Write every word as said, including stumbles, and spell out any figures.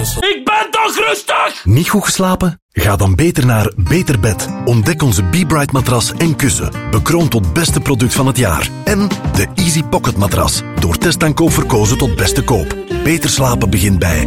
thuis. Ik ben toch rustig! Niet goed geslapen? Ga dan beter naar Beter Bed. Ontdek onze Be-Bright matras en kussen. Bekroond tot beste product van het jaar. En de Easy Pocket matras. Door test en koop verkozen tot beste koop. Beter slapen begint bij